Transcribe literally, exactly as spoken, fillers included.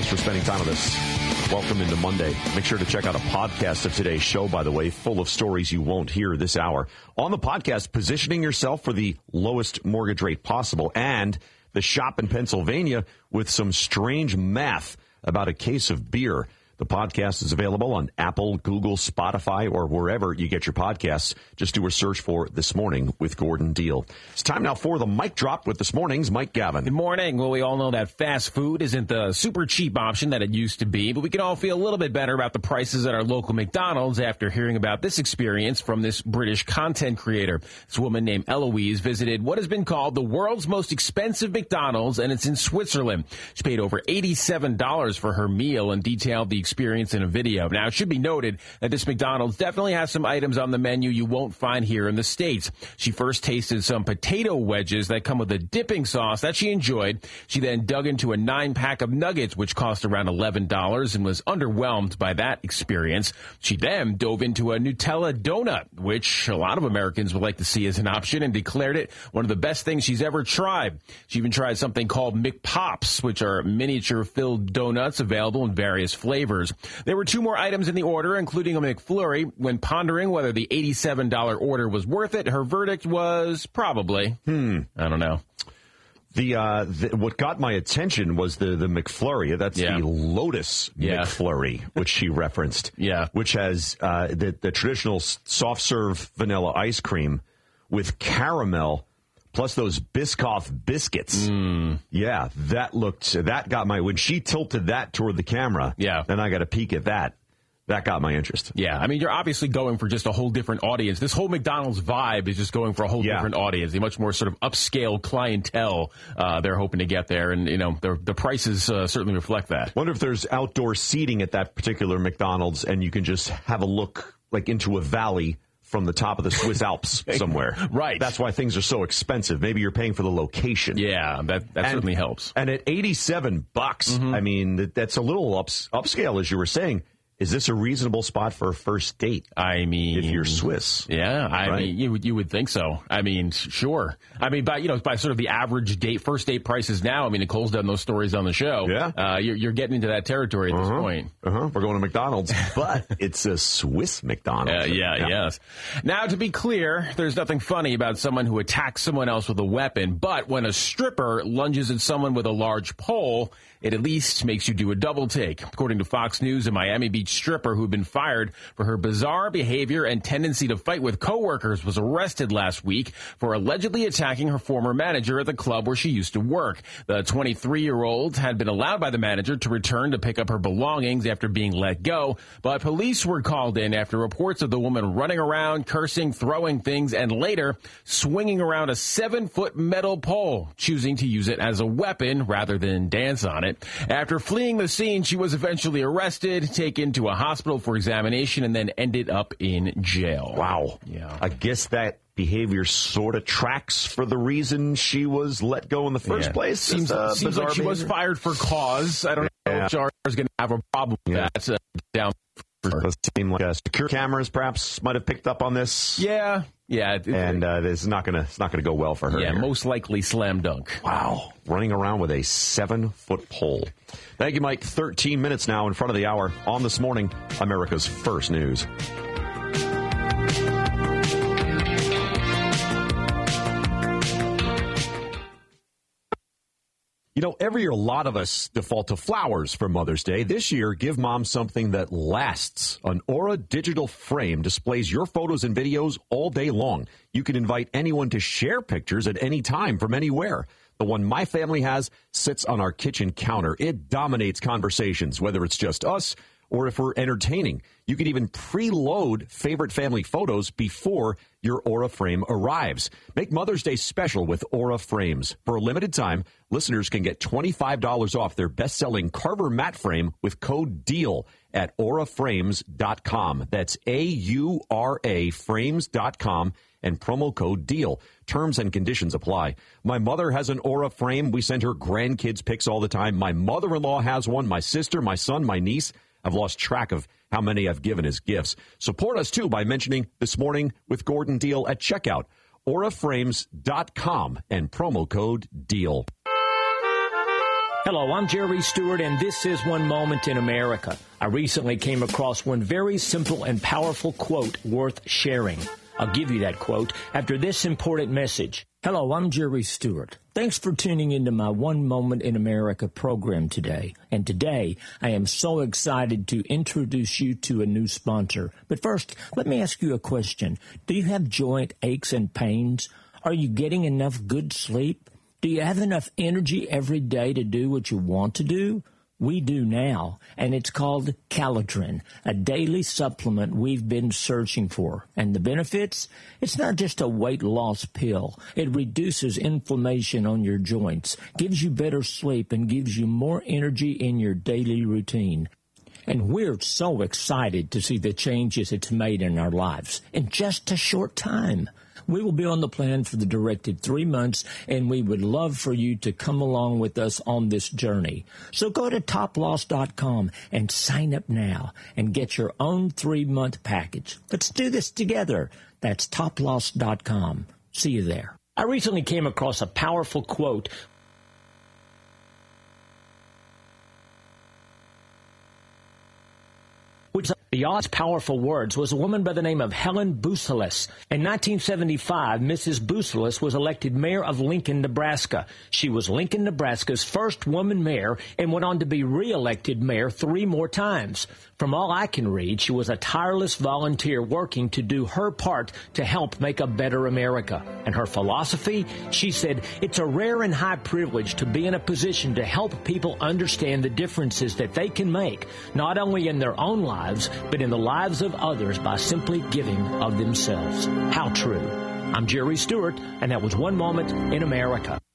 Thanks for spending time with us. Welcome into Monday. Make sure to check out a podcast of today's show, by the way, full of stories you won't hear this hour. On the podcast, positioning yourself for the lowest mortgage rate possible, and the shop in Pennsylvania with some strange math about a case of beer. The podcast is available on Apple, Google, Spotify, or wherever you get your podcasts. Just do a search for This Morning with Gordon Deal. It's time now for the Mic Drop with This Morning's Mike Gavin. Good morning. Well, we all know that fast food isn't the super cheap option that it used to be, but we can all feel a little bit better about the prices at our local McDonald's after hearing about this experience from this British content creator. This woman named Eloise visited what has been called the world's most expensive McDonald's, and it's in Switzerland. She paid over eighty-seven dollars for her meal and detailed the experience in a video. Now, it should be noted that this McDonald's definitely has some items on the menu you won't find here in the States. She first tasted some potato wedges that come with a dipping sauce that she enjoyed. She then dug into a nine-pack of nuggets, which cost around eleven dollars, and was underwhelmed by that experience. She then dove into a Nutella donut, which a lot of Americans would like to see as an option, and declared it one of the best things she's ever tried. She even tried something called McPops, which are miniature-filled donuts available in various flavors. There were two more items in the order, including a McFlurry. When pondering whether the eighty-seven dollars order was worth it, her verdict was probably. Hmm. I don't know. The, uh, the what got my attention was the, the McFlurry. That's yeah. the Lotus yeah. McFlurry, which she referenced. Yeah. Which has uh, the, the traditional soft serve vanilla ice cream with caramel, plus those Biscoff biscuits. Mm. Yeah, that looked, that got my, when she tilted that toward the camera, yeah. then I got a peek at that. That got my interest. Yeah, I mean, you're obviously going for just a whole different audience. This whole McDonald's vibe is just going for a whole yeah. different audience, a much more sort of upscale clientele uh, they're hoping to get there. And, you know, the prices uh, certainly reflect that. Wonder if there's outdoor seating at that particular McDonald's and you can just have a look like into a valley from the top of the Swiss Alps somewhere. Right. That's why things are so expensive. Maybe you're paying for the location. Yeah, that, that and, certainly helps. And at eighty-seven bucks, mm-hmm. I mean, that's a little ups, upscale, as you were saying. Is this a reasonable spot for a first date? I mean, if you're Swiss, yeah, I right? mean, you would you would think so. I mean, sure. I mean, by you know, by sort of the average date, first date prices now. I mean, Nicole's done those stories on the show. Yeah, uh, you're you're getting into that territory at uh-huh. this point. Uh-huh. We're going to McDonald's, but it's a Swiss McDonald's. Uh, yeah, yeah, yes. Now, to be clear, there's nothing funny about someone who attacks someone else with a weapon. But when a stripper lunges at someone with a large pole, it at least makes you do a double take. According to Fox News, a Miami Beach stripper who had been fired for her bizarre behavior and tendency to fight with coworkers was arrested last week for allegedly attacking her former manager at the club where she used to work. The twenty-three-year-old had been allowed by the manager to return to pick up her belongings after being let go, but police were called in after reports of the woman running around, cursing, throwing things, and later swinging around a seven-foot metal pole, choosing to use it as a weapon rather than dance on it. After fleeing the scene, she was eventually arrested, taken to a hospital for examination, and then ended up in jail. Wow. Yeah. I guess that behavior sort of tracks for the reason she was let go in the first yeah. place. Seems, uh, seems like she behavior. was fired for cause. I don't yeah. know if Jar is going to have a problem with yeah. that uh, down. It does seem like uh, secure cameras perhaps might have picked up on this. Yeah, yeah, it, and uh, it's not gonna it's not gonna go well for her. Yeah, here. most likely slam dunk. Wow, running around with a seven foot pole. Thank you, Mike. Thirteen minutes now in front of the hour on This Morning, America's First News. You know, every year a lot of us default to flowers for Mother's Day. This year, give Mom something that lasts. An Aura digital frame displays your photos and videos all day long. You can invite anyone to share pictures at any time from anywhere. The one my family has sits on our kitchen counter. It dominates conversations, whether it's just us or if we're entertaining. You can even preload favorite family photos before your Aura frame arrives. Make Mother's Day special with Aura frames. For a limited time, listeners can get twenty-five dollars off their best-selling Carver matte frame with code DEAL at aura frames dot com. That's A U R A frames dot com and promo code DEAL. Terms and conditions apply. My mother has an Aura frame. We send her grandkids pics all the time. My mother-in-law has one. My sister, my son, my niece. I've lost track of how many I've given as gifts. Support us, too, by mentioning This Morning with Gordon Deal at checkout. aura frames dot com and promo code DEAL. Hello, I'm Jerry Stewart, and this is One Moment in America. I recently came across one very simple and powerful quote worth sharing. I'll give you that quote after this important message. Hello, I'm Jerry Stewart. Thanks for tuning into my One Moment in America program today. And today, I am so excited to introduce you to a new sponsor. But first, let me ask you a question. Do you have joint aches and pains? Are you getting enough good sleep? Do you have enough energy every day to do what you want to do? We do now, and it's called Calitrin, a daily supplement we've been searching for. And the benefits? It's not just a weight loss pill. It reduces inflammation on your joints, gives you better sleep, and gives you more energy in your daily routine. And we're so excited to see the changes it's made in our lives in just a short time. We will be on the plan for the directed three months, and we would love for you to come along with us on this journey. So go to top loss dot com and sign up now and get your own three-month package. Let's do this together. That's top loss dot com. See you there. I recently came across a powerful quote which beyond powerful words was a woman by the name of Helen Boussoulis. In nineteen seventy-five, Missus Boussoulis was elected mayor of Lincoln, Nebraska. She was Lincoln, Nebraska's first woman mayor and went on to be re-elected mayor three more times. From all I can read, she was a tireless volunteer working to do her part to help make a better America. And her philosophy, she said, it's a rare and high privilege to be in a position to help people understand the differences that they can make, not only in their own lives, but in the lives of others by simply giving of themselves. How true. I'm Jerry Stewart, and that was One Moment in America.